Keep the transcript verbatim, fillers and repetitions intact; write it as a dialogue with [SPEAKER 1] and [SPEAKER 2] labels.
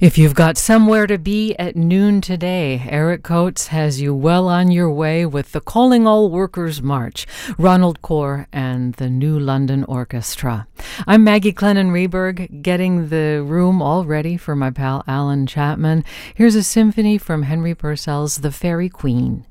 [SPEAKER 1] If you've got somewhere to be at noon today, Eric Coates has you well on your way with the Calling All Workers March, Ronald Corr and the New London Orchestra. I'm Maggie Clennon-Reberg, getting the room all ready for my pal Alan Chapman. Here's a symphony from Henry Purcell's The Fairy Queen.